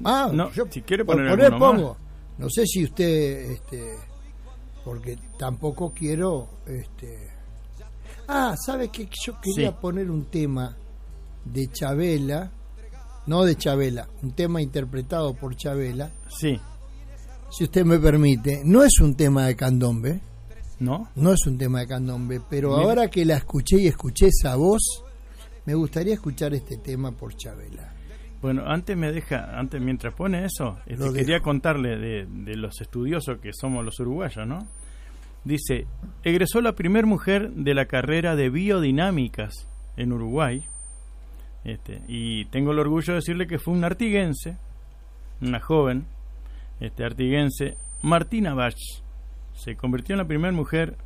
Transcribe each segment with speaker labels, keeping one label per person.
Speaker 1: No, si quiere poner
Speaker 2: pongo. Más. No sé si usted, porque tampoco quiero, ¿sabe qué? Yo quería poner un tema de Chavela, no de Chavela, un tema interpretado por Chavela.
Speaker 1: Sí.
Speaker 2: Si usted me permite, no es un tema de candombe.
Speaker 1: ¿No?
Speaker 2: No es un tema de candombe, pero ahora que la escuché y escuché esa voz, me gustaría escuchar este tema por Chavela.
Speaker 1: Bueno, mientras pone eso, quería contarle de los estudiosos que somos los uruguayos, ¿no? Dice, egresó la primer mujer de la carrera de biodinámicas en Uruguay, y tengo el orgullo de decirle que fue una artiguense, una joven, artiguense, Martina Bach, se convirtió en la primera mujer,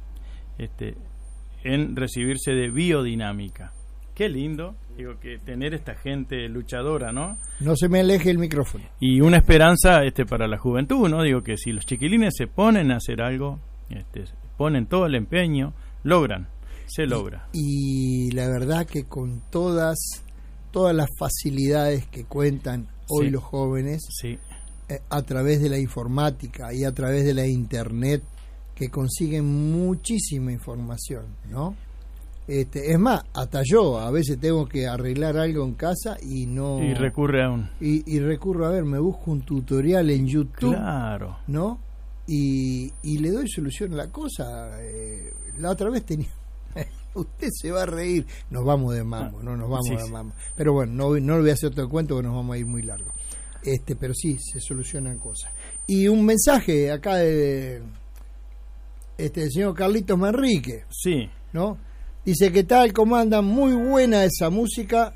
Speaker 1: en recibirse de biodinámica. Qué lindo, digo, que tener esta gente luchadora, ¿no?
Speaker 2: No se me aleje el micrófono.
Speaker 1: Y una esperanza para la juventud, ¿no? Digo que si los chiquilines se ponen a hacer algo, ponen todo el empeño, se logra.
Speaker 2: Y la verdad que con todas las facilidades que cuentan hoy los jóvenes, a través de la informática y a través de la internet, que consiguen muchísima información, ¿no? Es más, hasta yo a veces tengo que arreglar algo en casa y no...
Speaker 1: Y recurre a un...
Speaker 2: Y recurro a ver, me busco un tutorial en YouTube,
Speaker 1: claro,
Speaker 2: ¿no? Y le doy solución a la cosa. La otra vez tenía... Usted se va a reír. Nos vamos de mambo, no nos vamos de mambo. Pero bueno, no le voy a hacer otro cuento porque nos vamos a ir muy largo. Pero sí, se solucionan cosas. Y un mensaje acá del señor Carlitos Manrique.
Speaker 1: Sí.
Speaker 2: ¿No? Dice, ¿qué tal? ¿Cómo andan? Muy buena esa música.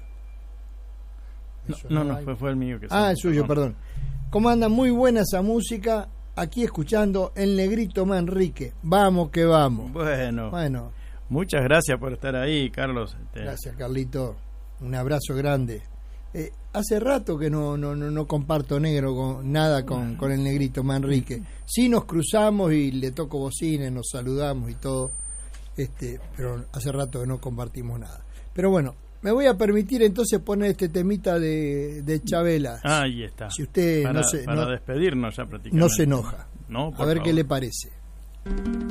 Speaker 1: No, fue el mío.
Speaker 2: El suyo, perdón. ¿Cómo andan? Muy buena esa música. Aquí escuchando el Negrito Manrique. Vamos que vamos.
Speaker 1: Bueno. Muchas gracias por estar ahí, Carlos.
Speaker 2: Gracias, Carlito. Un abrazo grande. Hace rato que no comparto nada con el Negrito Manrique. Sí nos cruzamos y le toco bocina, nos saludamos y todo. Pero hace rato que no compartimos nada. Pero bueno, me voy a permitir entonces poner este temita de Chavela.
Speaker 1: Ahí está.
Speaker 2: Si usted
Speaker 1: para despedirnos ya prácticamente.
Speaker 2: no se enoja.
Speaker 1: No,
Speaker 2: a ver qué le parece.